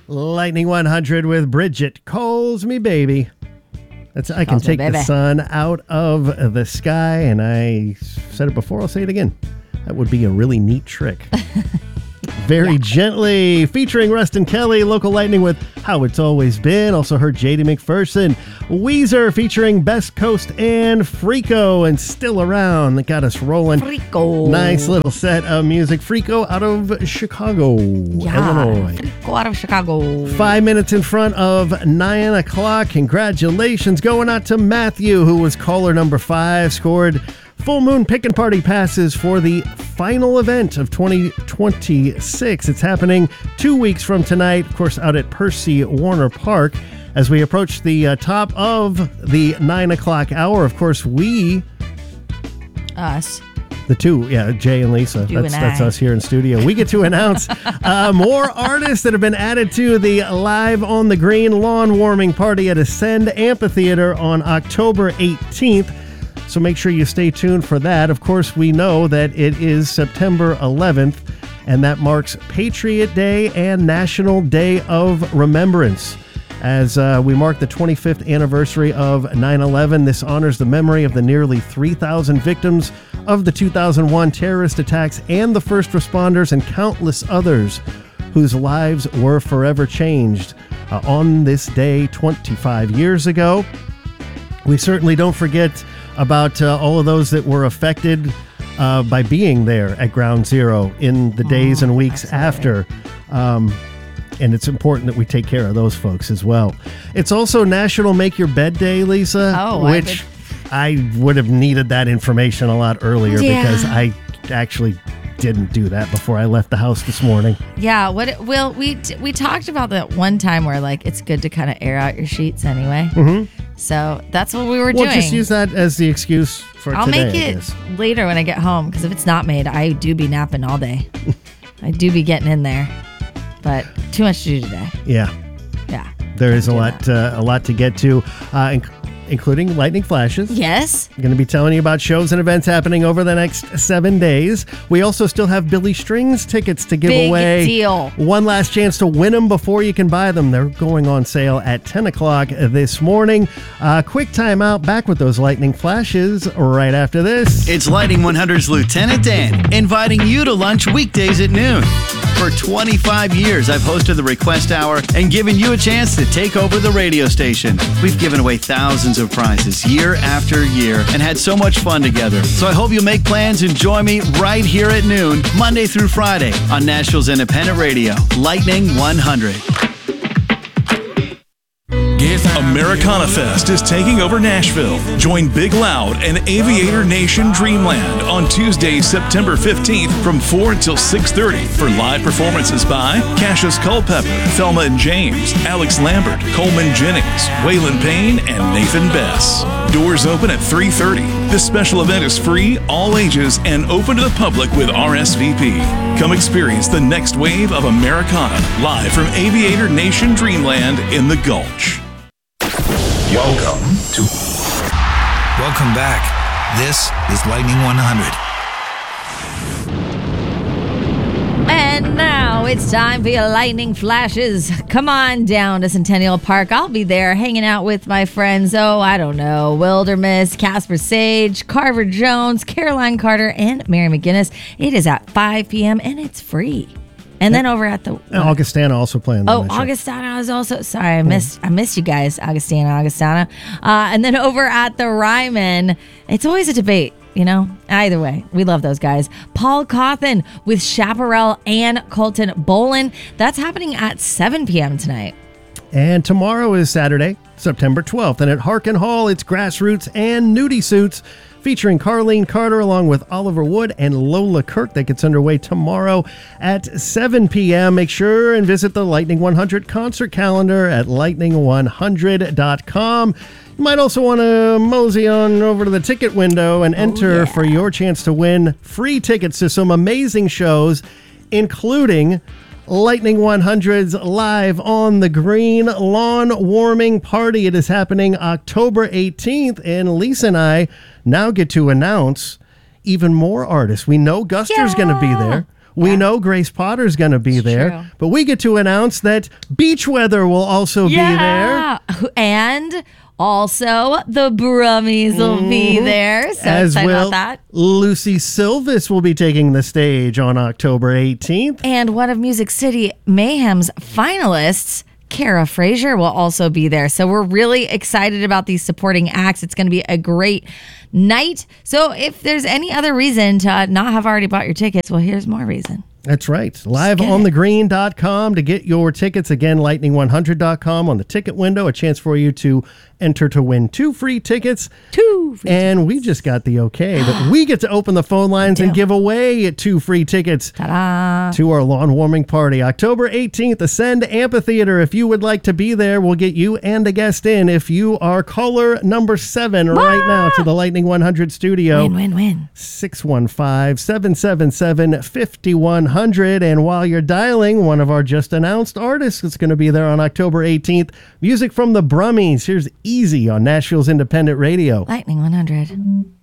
Lightning 100 with Bridget Calls Me Baby. I can take the sun out of the sky, and I said it before, I'll say it again. That would be a really neat trick. Very Gently, featuring Rustin Kelly, Local Lightning with How It's Always Been. Also heard J.D. McPherson. Weezer featuring Best Coast and Freako, and Still Around. That got us rolling. Freako. Nice little set of music. Freako out of Chicago, Illinois. Freako out of Chicago. 5 minutes in front of 9 o'clock. Congratulations going out to Matthew, who was caller number 5, scored Full Moon Pickin' Party passes for the final event of 2026. It's happening 2 weeks from tonight, of course, out at Percy Warner Park. As we approach the top of the 9 o'clock hour, of course, Us. The two, Jay and Lisa. That's us here in studio. We get to announce more artists that have been added to the Live on the Green lawn warming party at Ascend Amphitheater on October 18th. So make sure you stay tuned for that. Of course, we know that it is September 11th, and that marks Patriot Day and National Day of Remembrance. As we mark the 25th anniversary of 9/11, this honors the memory of the nearly 3,000 victims of the 2001 terrorist attacks and the first responders and countless others whose lives were forever changed on this day 25 years ago. We certainly don't forget about all of those that were affected by being there at Ground Zero in the days and weeks after. And it's important that we take care of those folks as well. It's also National Make Your Bed Day, Lisa, which I would have needed that information a lot earlier because I actually didn't do that before I left the house this morning. Yeah, we talked about that one time where like it's good to kind of air out your sheets anyway. Mm-hmm. So that's what we were doing. Well, just use that as the excuse for I'll today. I'll make it later when I get home, because if it's not made, I do be napping all day. I do be getting in there, but too much to do today. Yeah. There is a lot to get to, including lightning flashes. Yes. I'm going to be telling you about shows and events happening over the next 7 days. We also still have Billy Strings tickets to give away. Big deal. One last chance to win them before you can buy them. They're going on sale at 10 o'clock this morning. Quick time out. Back with those lightning flashes right after this. It's Lightning 100's Lieutenant Dan, inviting you to lunch weekdays at noon. For 25 years, I've hosted the Request Hour and given you a chance to take over the radio station. We've given away thousands of prizes year after year and had so much fun together. So I hope you'll make plans and join me right here at noon, Monday through Friday on Nashville's independent radio, Lightning 100. Americana Fest is taking over Nashville. Join Big Loud and Aviator Nation Dreamland on Tuesday, September 15th from 4 until 6:30 for live performances by Cassius Culpepper, Thelma and James, Alex Lambert, Coleman Jennings, Waylon Payne, and Nathan Bess. Doors open at 3:30. This special event is free, all ages, and open to the public with RSVP. Come experience the next wave of Americana live from Aviator Nation Dreamland in the Gulch. Welcome back. This is Lightning 100. And now it's time for your lightning flashes. Come on down to Centennial Park. I'll be there hanging out with my friends. Wildermiss, Casper Sage, Carver Jones, Caroline Carter, and Mary McGinnis. It is at 5 p.m. and it's free. And then over at the Augustana also playing. Augustana is also. Sorry, I missed you guys. Augustana. And then over at the Ryman, it's always a debate. Either way, we love those guys. Paul Cawthon with Chaparral and Colton Bolin. That's happening at 7 p.m. tonight. And tomorrow is Saturday, September 12th. And at Harkin Hall, it's Grassroots and Nudie Suits, featuring Carlene Carter along with Oliver Wood and Lola Kirk. That gets underway tomorrow at 7 p.m. Make sure and visit the Lightning 100 concert calendar at lightning100.com. You might also want to mosey on over to the ticket window and enter for your chance to win free tickets to some amazing shows, including Lightning 100's Live on the Green lawn warming party. It is happening October 18th, and Lisa and I now get to announce even more artists. We know Guster's going to be there. We know Grace Potter's going to be there, true. but we get to announce that Beach Weather will also be there. And also the Brummies will be there. So As excited will about that. Lucy Silvis will be taking the stage on October 18th. And one of Music City Mayhem's finalists, Kara Frazier, will also be there. So we're really excited about these supporting acts. It's going to be a great night. So if there's any other reason to not have already bought your tickets, well, here's more reason. That's right. LiveOnTheGreen.com to get your tickets. Again, Lightning100.com on the ticket window. A chance for you to enter to win 2 free tickets. And we just got the okay that we get to open the phone lines and give away 2 free tickets Ta-da. to our lawn warming party. October 18th, Ascend Amphitheater. If you would like to be there, we'll get you and a guest in. If you are caller number 7 right now to the Lightning 100 studio. Win. 615-777-5100. And while you're dialing, one of our just announced artists is going to be there on October 18th. Music from the Brummies. Here's Easy on Nashville's Independent Radio. Lightning 100.